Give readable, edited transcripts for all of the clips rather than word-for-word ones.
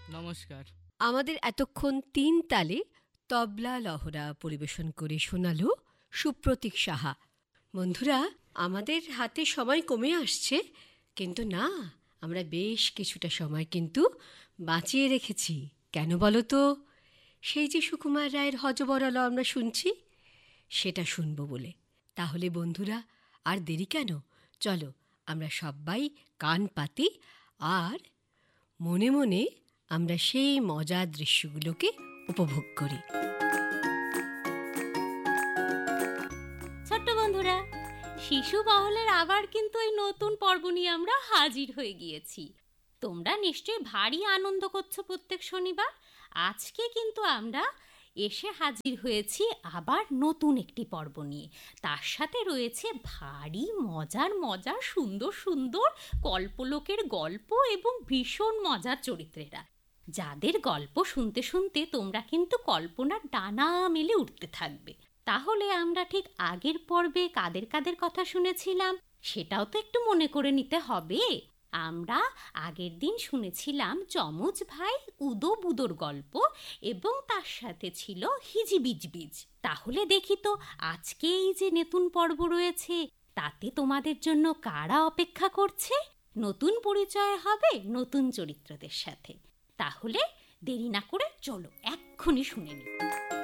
নমস্কার। আমাদের এতক্ষণ ৩ তালে তবলা লহরা পরিবেশন করে শোনালো সুপ্রতীক সাহা। বন্ধুরা, আমাদের হাতে সময় কমে আসছে, কিন্তু না, আমরা বেশ কিছুটা সময় কিন্তু বাঁচিয়ে রেখেছি। কেন বলো তো? সেই যে সুকুমার রায়ের হযবরল আমরা শুনছি, সেটা শুনবো বলে। তাহলে বন্ধুরা, আর দেরি কেন? চলো আমরা সবাই কান পাতি আর মনে মনে আমরা সেই মজার দৃশ্যগুলোকে উপভোগ করি। ছোট্ট বন্ধুরা, শিশু মহলের আবার কিন্তু এই নতুন পর্ব নিয়ে আমরা হাজির হয়ে গিয়েছি। তোমরা নিশ্চয়ই ভারী আনন্দ করছো প্রত্যেক শনিবার। আজকে কিন্তু আমরা এসে হাজির হয়েছি আবার নতুন একটি পর্ব নিয়ে। তার সাথে রয়েছে ভারী মজার মজার সুন্দর সুন্দর কল্পলোকের গল্প এবং ভীষণ মজার চরিত্রেরা, যাদের গল্প শুনতে শুনতে তোমরা কিন্তু কল্পনার ডানা মেলে উঠতে থাকবে। তাহলে আমরা ঠিক আগের পর্বে কাদের কাদের কথা শুনেছিলাম সেটাও তো একটু মনে করে নিতে হবে। আমরা আগের দিন শুনেছিলাম যমজ ভাই উদো বুদোর গল্প এবং তার সাথে ছিল হিজিবিজবিজ। তাহলে দেখি তো আজকে এই যে নতুন পর্ব রয়েছে তাতে তোমাদের জন্য কারা অপেক্ষা করছে। নতুন পরিচয় হবে নতুন চরিত্রদের সাথে। তাহলে দেরি না করে চলো এক্ষুনি শুনে নিই।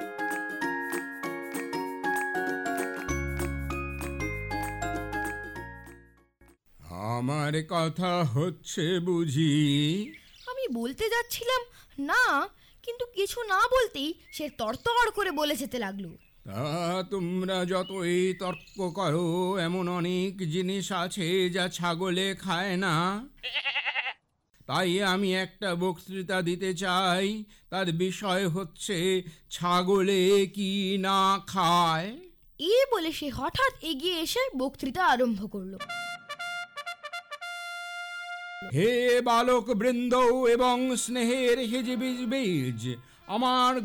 আমার কথা হচ্ছে বুঝি? আমি বলতে যাচ্ছিলাম না, কিন্তু কিছু না বলতেই সে তরতর করে বলে যেতে লাগলো। তা তোমরা যতই তর্ক করো, এমন অনেক জিনিস আছে যা ছাগলে খায় না। তাই আমি একটা বক্তৃতা দিতে চাই, তার বিষয় হচ্ছে ছাগলে কি না খায়। এই বলে সে হঠাৎ এগিয়ে এসে বক্তৃতা আরম্ভ করলো। হে বালক বৃন্দ এবং স্নেহের হিজিবিজ, আমার